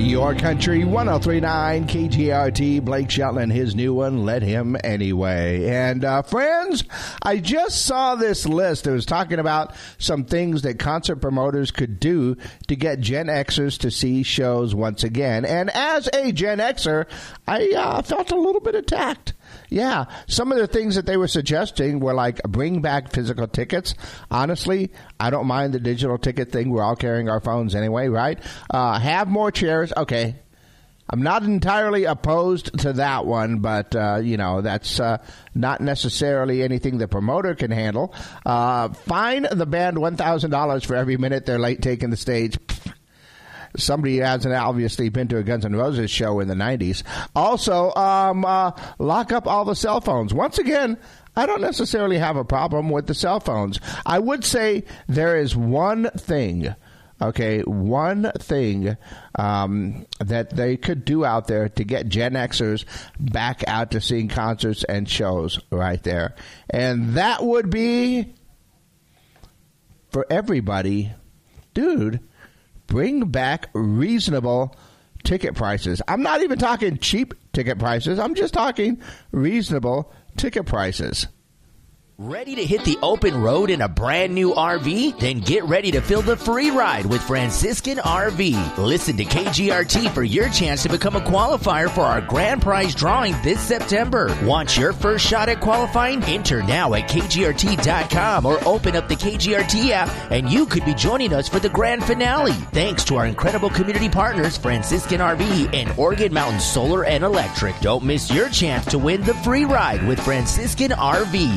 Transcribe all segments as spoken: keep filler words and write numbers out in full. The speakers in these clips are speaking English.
Your Country one oh three point nine K G R T. Blake Shelton and his new one, Let Him Anyway. And uh, friends, I just saw this list. It was talking about some things that concert promoters could do to get Gen Xers to see shows once again. And as a Gen Xer, I uh, felt a little bit attacked. Yeah, some of the things that they were suggesting were like bring back physical tickets. Honestly, I don't mind the digital ticket thing. We're all carrying our phones anyway, right? Uh, have more chairs. Okay. I'm not entirely opposed to that one, but, uh, you know, that's uh, not necessarily anything the promoter can handle. Uh, fine the band one thousand dollars for every minute they're late taking the stage. Somebody hasn't obviously been to a Guns N' Roses show in the nineties. Also, um, uh, lock up all the cell phones. Once again, I don't necessarily have a problem with the cell phones. I would say there is one thing, okay, one thing um, that they could do out there to get Gen Xers back out to seeing concerts and shows right there. And that would be, for everybody, dude, bring back reasonable ticket prices. I'm not even talking cheap ticket prices. I'm just talking reasonable ticket prices. Ready to hit the open road in a brand new R V? Then get ready to fill the free ride with Franciscan R V. Listen to K G R T for your chance to become a qualifier for our grand prize drawing this September. Want your first shot at qualifying? Enter now at K G R T dot com or open up the K G R T app and you could be joining us for the grand finale. Thanks to our incredible community partners, Franciscan R V and Oregon Mountain Solar and Electric. Don't miss your chance to win the free ride with Franciscan R V.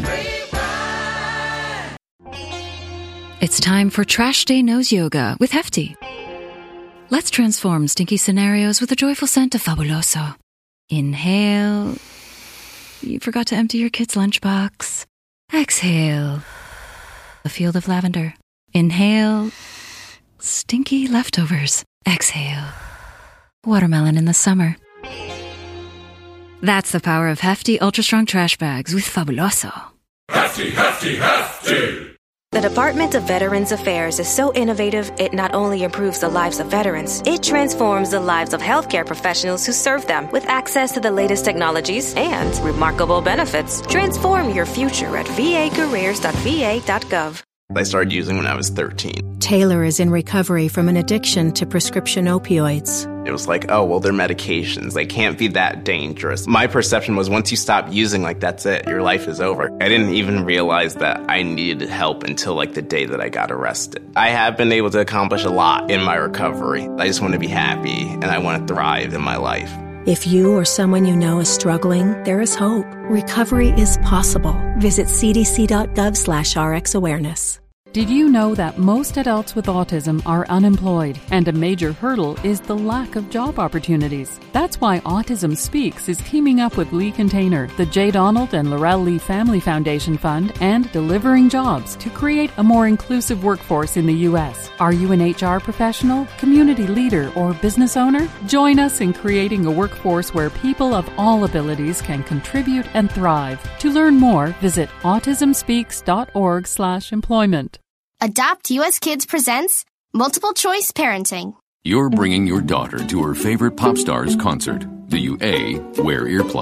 It's time for Trash Day Nose Yoga with Hefty. Let's transform stinky scenarios with a joyful scent of Fabuloso. Inhale. You forgot to empty your kid's lunchbox. Exhale. A field of lavender. Inhale. Stinky leftovers. Exhale. Watermelon in the summer. That's the power of Hefty Ultra Strong Trash Bags with Fabuloso. Hefty, hefty, hefty! The Department of Veterans Affairs is so innovative, it not only improves the lives of veterans, it transforms the lives of healthcare professionals who serve them with access to the latest technologies and remarkable benefits. Transform your future at v a careers dot v a dot gov. I started using when I was thirteen. Taylor is in recovery from an addiction to prescription opioids. It was like, oh, well, they're medications. They can't be that dangerous. My perception was once you stop using, like, that's it. Your life is over. I didn't even realize that I needed help until, like, the day that I got arrested. I have been able to accomplish a lot in my recovery. I just want to be happy, and I want to thrive in my life. If you or someone you know is struggling, there is hope. Recovery is possible. Visit c d c dot gov slash r x awareness. Did you know that most adults with autism are unemployed, and a major hurdle is the lack of job opportunities? That's why Autism Speaks is teaming up with Lee Container, the J. Donald and Laurel Lee Family Foundation Fund, and Delivering Jobs to create a more inclusive workforce in the U S. Are you an H R professional, community leader, or business owner? Join us in creating a workforce where people of all abilities can contribute and thrive. To learn more, visit autism speaks dot org slash employment. Adopt U S Kids presents Multiple Choice Parenting. You're bringing your daughter to her favorite pop star's concert. Do you A, wear earplugs?